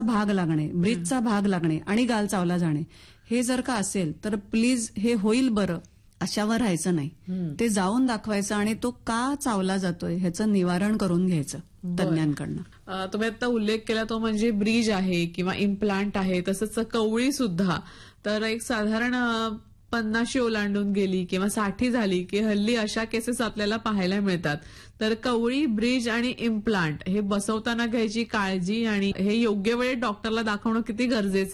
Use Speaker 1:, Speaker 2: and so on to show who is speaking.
Speaker 1: भाग लागणे, ब्रिजचा भाग लागणे आणि गाल चावला जाणे हे जर का असेल तर प्लीज हे होईल बरं अशावर राहायचं नाही. ते जाऊन दाखवायचं आणि तो का चावला जातोय ह्याचं निवारण करून घ्यायचं तज्ञांकडनं.
Speaker 2: तुम्ही आता उल्लेख केला तो म्हणजे ब्रिज आहे किंवा इम्प्लांट आहे, तसंच कवळी सुद्धा. तर एक साधारण 50 ओलांडून गेली किंवा 60 झाली की हल्ली अशा केसेस आपल्याला पाहायला मिळतात. तर कवळी, ब्रिज आणि इम्प्लांट हे बसवताना घ्यायची काळजी आणि हे योग्य वेळी डॉक्टरला दाखवणं किती गरजेचं